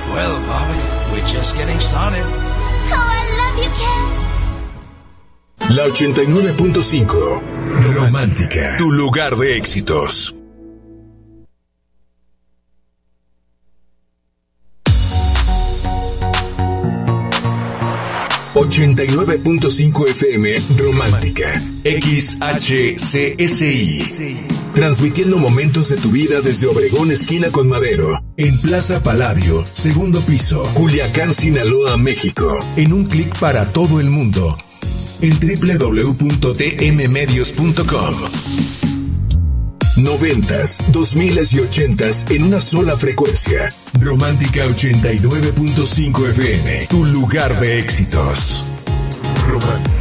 Well, Bobby, we're just getting started. Oh, I love you, Ken. La 89.5 Romántica, tu lugar de éxitos. ...89.5 FM Romántica, XHCSI... transmitiendo momentos de tu vida desde Obregón, esquina con Madero, en Plaza Palladio, segundo piso, Culiacán, Sinaloa, México, en un clic para todo el mundo, en www.tmmedios.com. 90s, 2000s y 80s en una sola frecuencia. Romántica 89.5 FM, tu lugar de éxitos. Romántica.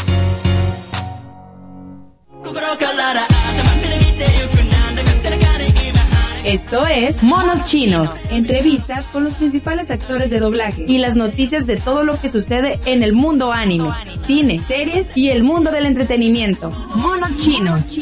Esto es Monos Chinos, entrevistas con los principales actores de doblaje y las noticias de todo lo que sucede en el mundo anime, cine, series y el mundo del entretenimiento. Monos Chinos.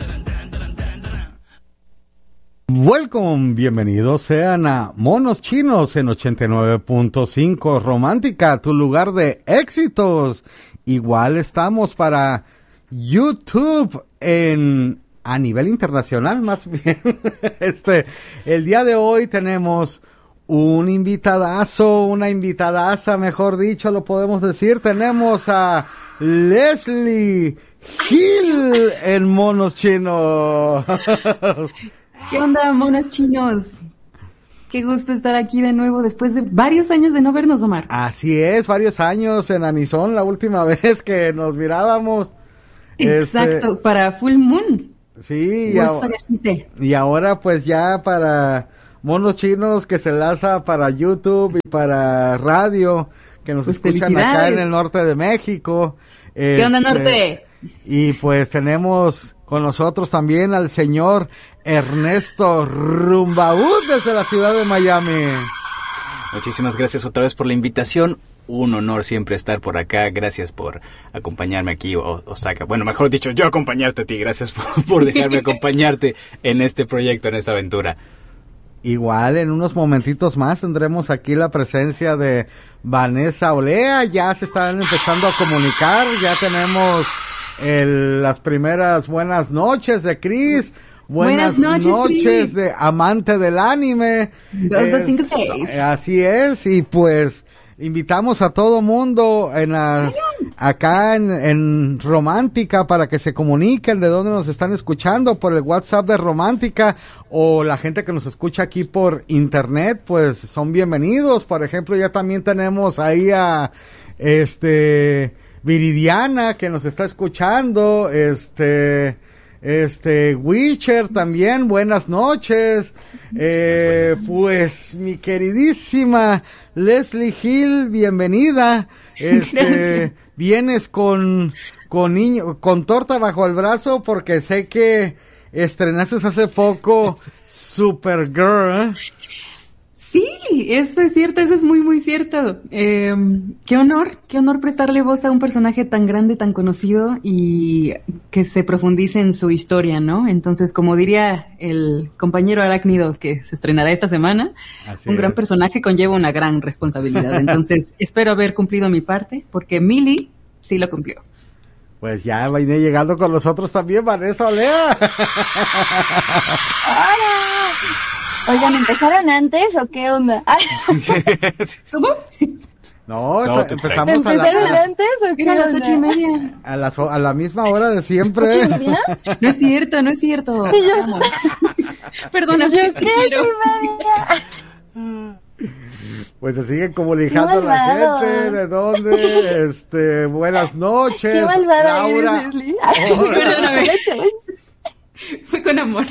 Welcome, bienvenidos sean a Monos Chinos en 89.5 Romántica, tu lugar de éxitos. Igual estamos para YouTube a nivel internacional, más bien. El día de hoy tenemos un invitadazo, una invitadaza, mejor dicho, lo podemos decir. Tenemos a Leslie Hill en Monos Chinos. ¿Qué onda, Monos Chinos? Qué gusto estar aquí de nuevo después de varios años de no vernos, Omar. Así es, varios años en Anison, la última vez que nos mirábamos. Exacto, para Full Moon. Sí, y ahora pues ya para Monos Chinos que se lanza para YouTube y para radio, que nos escuchan acá en el norte de México. ¿Qué onda, norte? Y pues tenemos con nosotros también al señor Ernesto Rumbaud desde la ciudad de Miami. Muchísimas gracias otra vez por la invitación. Un honor siempre estar por acá. Gracias por acompañarme aquí, Osaka. Bueno, mejor dicho, yo acompañarte a ti. Gracias por dejarme acompañarte en este proyecto, en esta aventura. Igual, en unos momentitos más tendremos aquí la presencia de Vanessa Olea. Ya se están empezando a comunicar. Ya tenemos las primeras buenas noches de Chris. Buenas noches de amante del anime. 2, 2, 5, 6. Así es, y pues invitamos a todo mundo acá en Romántica para que se comuniquen de dónde nos están escuchando por el WhatsApp de Romántica, o la gente que nos escucha aquí por internet, pues son bienvenidos. Por ejemplo, ya también tenemos ahí a Viridiana que nos está escuchando, Witcher también, buenas noches. Pues mi queridísima Leslie Hill, bienvenida. Vienes con torta bajo el brazo porque sé que estrenaste hace poco Supergirl. Sí, eso es cierto, eso es muy, muy cierto. Qué honor prestarle voz a un personaje tan grande, tan conocido y que se profundice en su historia, ¿no? Entonces, como diría el compañero Arácnido que se estrenará esta semana, un gran personaje conlleva una gran responsabilidad. Entonces, espero haber cumplido mi parte, porque Millie sí lo cumplió. Pues ya vine llegando con nosotros también, Vanessa Olea. Oigan, ¿empezaron antes o qué onda? ¿Cómo? No, empezamos ¿Empezaron antes o qué? Era a las 8:30. A la misma hora de siempre. ¿8:30? No es cierto, no es cierto. Perdóname, te quiero. Pues se siguen comunicando la gente, ¿de dónde? Buenas noches, qué Laura. Perdóname. Fue con amor.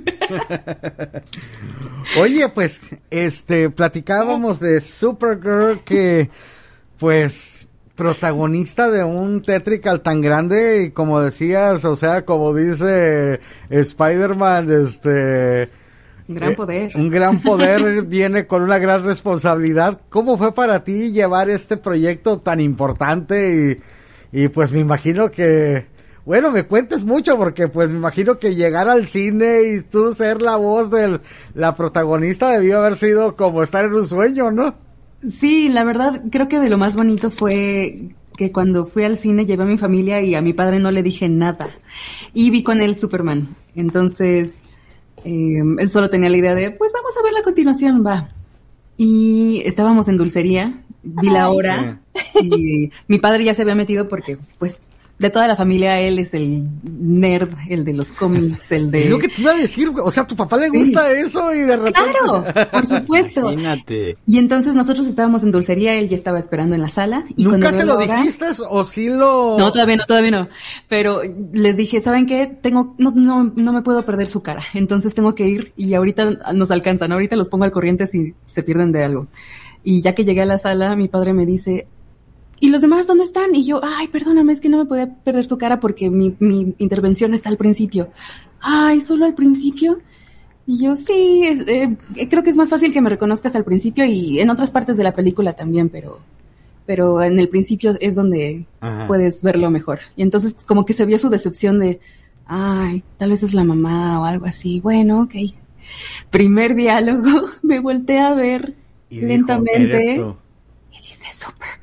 Oye, pues, platicábamos de Supergirl, que, pues, protagonista de un Tetrical tan grande, y como decías, o sea, como dice Spider-Man, Gran poder. Un gran poder viene con una gran responsabilidad. ¿Cómo fue para ti llevar este proyecto tan importante? Y pues me imagino que bueno, me cuentes mucho, porque pues me imagino que llegar al cine y tú ser la voz de la protagonista debió haber sido como estar en un sueño, ¿no? Sí, la verdad, creo que de lo más bonito fue que cuando fui al cine llevé a mi familia y a mi padre no le dije nada. Y vi con él Superman. Entonces, él solo tenía la idea de, pues vamos a verla a continuación, va. Y estábamos en dulcería, vi la hora, y mi padre ya se había metido porque, pues, de toda la familia, él es el nerd, el de los cómics, el de... Es lo que te iba a decir, o sea, a tu papá le gusta eso y de repente... ¡Claro! Por supuesto. Imagínate. Y entonces nosotros estábamos en dulcería, él ya estaba esperando en la sala. Y ¿Nunca se lo dijiste o sí lo...? No, todavía no. Pero les dije, ¿saben qué? No me puedo perder su cara. Entonces tengo que ir y ahorita nos alcanzan. Ahorita los pongo al corriente si se pierden de algo. Y ya que llegué a la sala, mi padre me dice... ¿Y los demás dónde están? Y yo, ay, perdóname, es que no me podía perder tu cara porque mi intervención está al principio. Ay, ¿solo al principio? Y yo, sí, creo que es más fácil que me reconozcas al principio y en otras partes de la película también, pero en el principio es donde puedes verlo mejor. Y entonces como que se vio su decepción de, ay, tal vez es la mamá o algo así. Bueno, ok. Primer diálogo, me volteé a ver y lentamente dijo, y dice Supergirl.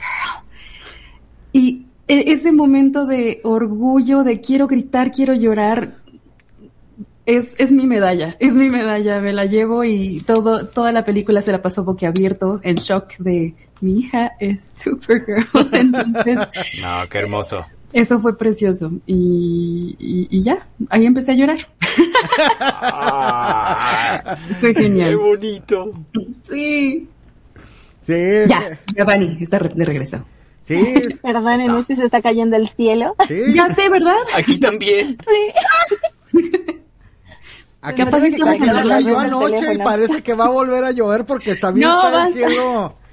Y ese momento de orgullo, de quiero gritar, quiero llorar, es mi medalla, me la llevo y toda la película se la pasó boquiabierto, en shock de mi hija es Supergirl. Entonces, no, qué hermoso. Eso fue precioso y ya, ahí empecé a llorar. Fue genial. Qué bonito. Sí. Sí. Ya, Giovanni está de regreso. Sí. Perdónenme, se está cayendo el cielo. Sí. Ya sé, ¿verdad? Aquí también. Aquí Capaz se estamos cayó hablando anoche y teléfono. parece que va a volver a llover porque también No, está el basta. cielo